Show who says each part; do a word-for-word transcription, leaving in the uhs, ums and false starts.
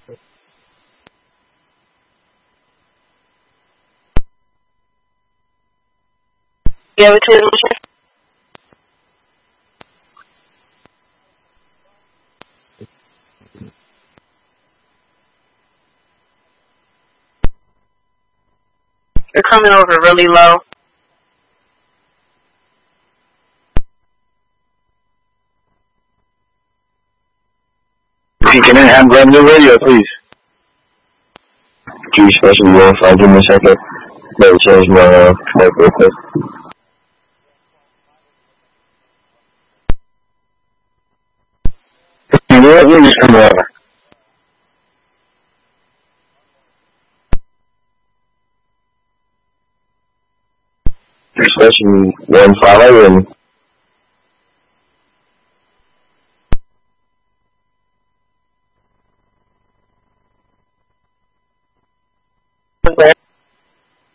Speaker 1: You have a transmission? You're coming over really low.
Speaker 2: Hey, can I have grab the radio, please? G special one five, give me a second. Let me change my uh, mic real quick. You know what? You're just coming over. Special one five and
Speaker 1: Where?